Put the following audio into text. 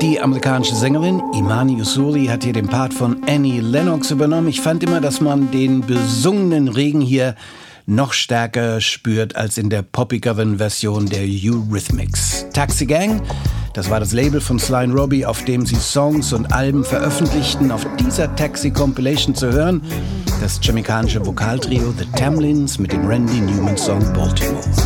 Die amerikanische Sängerin Imani Usuli hat hier den Part von Annie Lennox übernommen. Ich fand immer, dass man den besungenen Regen hier noch stärker spürt als in der poppigeren Version der Eurythmics. Taxi Gang, das war das Label von Sly & Robbie, auf dem sie Songs und Alben veröffentlichten. Auf dieser Taxi-Compilation zu hören, das jamaikanische Vokaltrio The Tamlins mit dem Randy Newman-Song Baltimore.